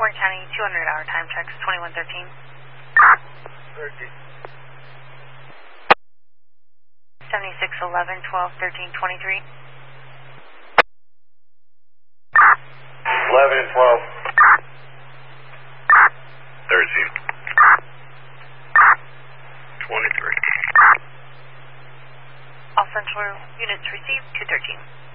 Warren County, 200-hour time checks, 2113. 13. 7611, 12, 13, 23. 11 and 12. 13. 23. All Central units received, 213.